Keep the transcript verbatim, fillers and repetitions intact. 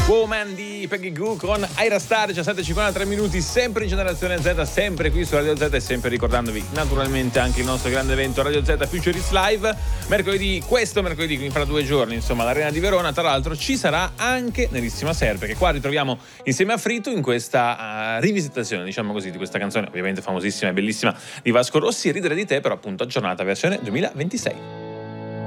Woman di Peggy Goo con Ira Star, diciassette e cinquantatré minuti, sempre in Generazione Z, sempre qui su Radio Z e sempre ricordandovi naturalmente anche il nostro grande evento Radio Z Futurist Live, mercoledì, questo mercoledì, quindi fra due giorni, insomma, all'Arena di Verona. Tra l'altro ci sarà anche Nerissima Ser, perché qua ritroviamo insieme a Fritu in questa uh, rivisitazione, diciamo così, di questa canzone ovviamente famosissima e bellissima di Vasco Rossi, Ridere di te, però appunto aggiornata versione duemilaventisei.